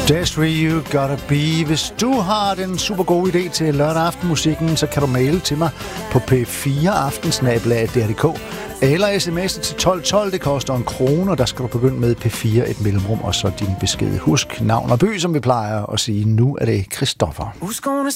Desiree, you gotta be. Hvis du har den super gode idé til lørdag aftenmusikken, så kan du maile til mig på p4aftensnabelag.dr.dk eller sms'e til 1212. Det koster 1 krone, og der skal du begynde med P4 et mellemrum, og så din besked. Husk navn og by, som vi plejer at sige. Nu er det Christoffer. Who's gonna